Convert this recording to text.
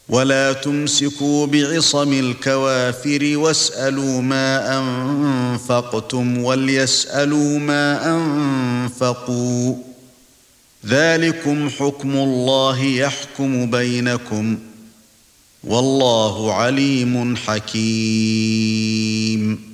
ولا تمسكوا بعصم الكوافر واسألوا ما أنفقتم وليسألوا ما أنفقوا ذلكم حكم الله يحكم بينكم والله عليم حكيم